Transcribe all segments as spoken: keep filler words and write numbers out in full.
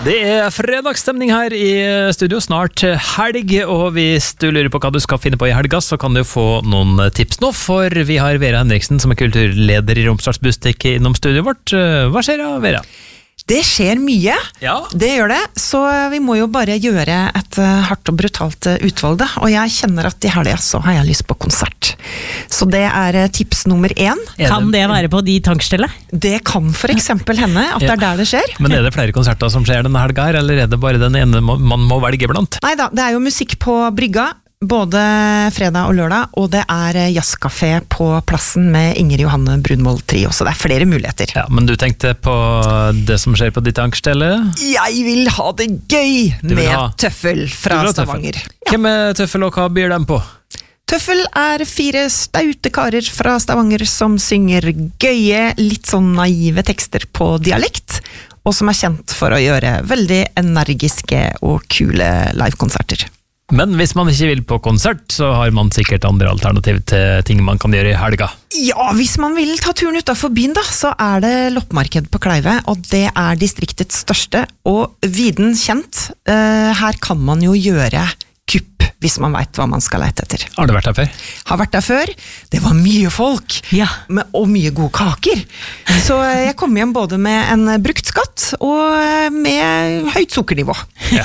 Det er fredagsstemning her i studio, snart helg, og hvis du lurer på hva du skal finne på i helga, så kan du få noen tips nå, for vi har Vera Henriksen som er kulturleder i Romsdals Bustek innom studioet vårt. Hva skjer da, Vera? Det skjer mye, ja. Det gjør det, så vi må jo bare gjøre et hardt og brutalt utvalg da, og jeg kjenner at i helga så har jeg lyst på konsert. Så det er tips nummer én. Kan det være på de tankstellet? Det kan for eksempel hende at det er der det skjer. Men er det flere konserter som skjer denne helga her, eller er det bare den ene man må velge blant? Neida, det er jo musikk på brygga, både fredag og lørdag, og det er jazzkafé på plassen med Inger Johanne Brunvoll Trio, så det er flere muligheter. Ja, men du tenkte på det som skjer på ditt tankstelle? Jeg vil ha det gøy med ha... Tøffel fra Stavanger. Tøffel. Ja. Hvem er Tøffel, og hva byr dem på? Tøffel er fire staute karer fra Stavanger som synger gøye, litt sånn naive tekster på dialekt, og som er kjent for å gjøre veldig energiske og kule livekonserter. Men hvis man ikke vil på konsert, så har man sikkert andre alternativ til ting man kan gjøre i helga. Ja, hvis man vil ta turen utenfor byen da, så er det loppemarked på Kleive, og det er distriktets største, og viden kjent. Uh, her kan man jo gjøre kupp, hvis man vet hva man skal lete etter. Har du vært der før? Har vært der før. Det var mye folk, ja. med, og mye gode kaker. Så jeg kom hjem både med en brukt skatt, og med høyt sukkernivå. Ja.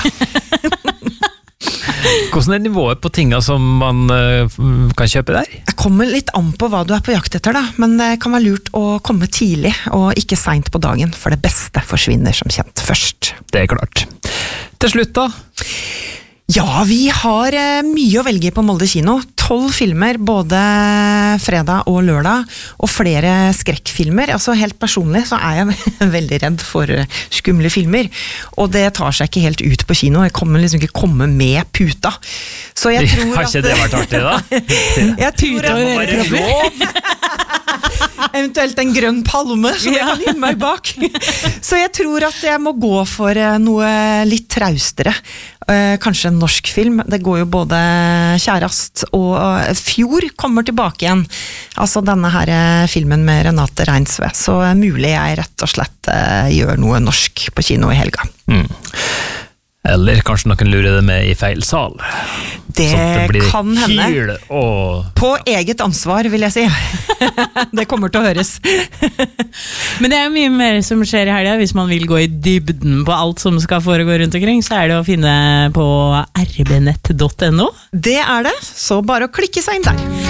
Hvordan er nivået på tingene som man uh, kan kjøpe der? Jeg kommer litt an på hva du er på jakt etter da, men det kan være lurt å komme tidlig og ikke sent på dagen, for det beste forsvinner som kjent først. Det er klart. Til slutt da? Ja, vi har uh, mye å velge på Molde kino. Tolv filmer, både fredag og lørdag, og flere skrekkfilmer. Altså helt personlig så er jeg veldig redd for skumle filmer, og det tar seg ikke helt ut på kino. Jeg kommer liksom ikke komme med puta. Så jeg tror har ikke at... det vært artig da? Jeg tror puta og ørepropper. Eventuelt en grønn palme som jeg kan gjemme meg bak. Så jeg tror at jeg må gå for noe litt traustere. Kanskje en norsk film. Det går jo både Kjærast og Fjord kommer tilbake igjen. Altså denne her filmen med Renate Reinsve. Så mulig jeg rett og slett gjør noe norsk på kino i helga. Mm. Eller kanskje noen lurer det med i feil sal. Det, det kan hende. Hyl og... På eget ansvar, vil jeg si. Det kommer til å høres. Men det er jo mye mer som skjer i helga. Hvis man vil gå i dybden på alt som skal foregå rundt omkring, så er det å finne på r b nett punktum no. Det er det, så bare å klikke seg inn der.